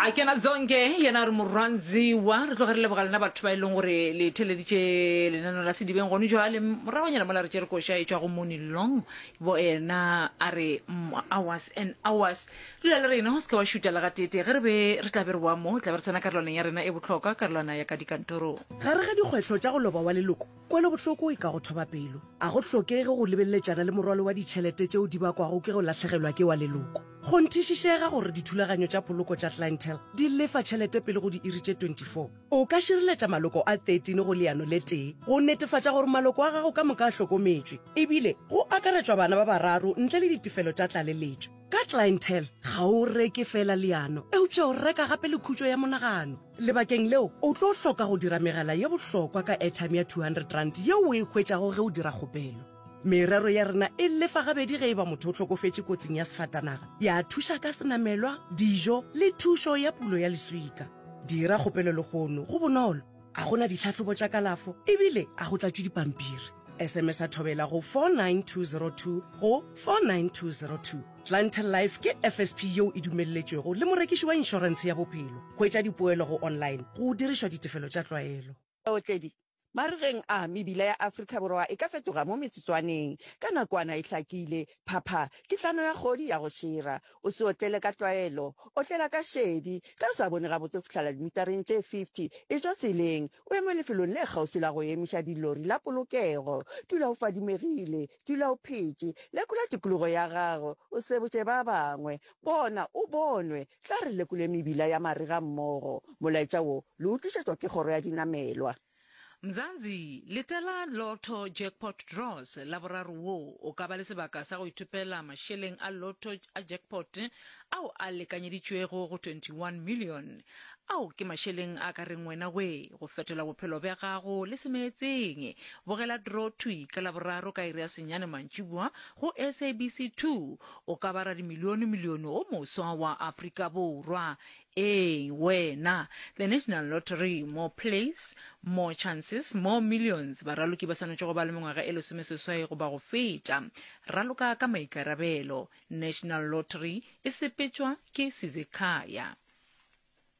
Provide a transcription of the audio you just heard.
a kena zonke yena re morwanzi wa re tloga re lebogalena batho ba e leng gore le theleditše lenano la sedibeng gone joale moragonyana mola re tše re koša e tšwa go monilong bo ena a re hours and hours dula le rena go se ka wa šutela ga tete ge re be re tla be re wa mo tla be re tsena karolwaneng ya rena e botlhokwa karolwana ya ka dikantorong gare ga dikgwetlho tša go loba wa leloko kwele botlhoko e ka go thoba pelo a go tlhokege go lebelletšana le morwalo wa ditšhelete tšeo di bakwago ke go latlhegelwa ke wa leloko go nthišišega gore dithulaganyo tša poloko tša clientele di lefa tšhelete pele go di iri tše 24 o ka šireletša maloko a 13 go leano le tee go netefatša gore maloko a gago ka moka a hlokometšwe ebile go akaretšwa bana ba bararo ntle le ditefelo tša tlaleletšo ka clientele ga o reke fela leano eupša o reka gape le khutšo ya monagano lebakeng leo o tlo hloka go dira megala ye bohlokwa ka airtime ya 200 rand yeo o e hwetšago ge o dira kgopelo merero ya rena e lefa gabedi ge e ba motho o tlhokofetše kotsing ya sefatanaga ya thuša ka senamelwa dijo le thušo ya pulo ya leswika dira kgopelo le kgono go bonolo a gona ditlhatlhobo tša kalafo ebile a go tlatšwe dipampiri SMS a thobela go 49202 go 49202 clientele life ke FSP yeo e dumelletšwego le morekiši wa inšorense ya bophelo go etša dipoelo go online go dirišwa ditefelo tša tlwaelo otledi marigeng a mebila ya Afrika Borwa e ka fetoga mo metsotswaneng ka nakwana e hlakile phapha ke tlano ya kgodi ya go šira o se otlele ka tlwaelo otlela ka šedi ka sa bone gabotse go fitlhela dimitareng tše 50 e tšwa tseleng o eme lefelong le kgausi la go emiša dilori la polokego dula o fadimegile dula o phetše lekola tikologo ya gago o sebotše ba bangwe bona o bonwe tla re lekole mebila ya marega mmogo molaetša wo le utlwišetšwa ke kgoro ya dinamelwa Mzanzi letela lotto jackpot draws la boraro wo o ka ba le sebaka sa go ithopela mašheleng a lotto a jackpot ao a lekanyeditšwego go 21 million ao ke mašheleng a ka reng wena we go fetola bophelo bja gago le semeetseng bogela draw 2 ka laboraro ka iri ya senyane mantšibua go SABC 2 o ka bara dimilione o moswa wa Afrika Borwa wena the National Lottery, more plays, more chances, more millions. Baraloki ba sanotse go ba le mengwaga e lesomeseswai go ba go feta raloka ka maikarabelo. National Lottery e sepetšwa ke Sizekaya.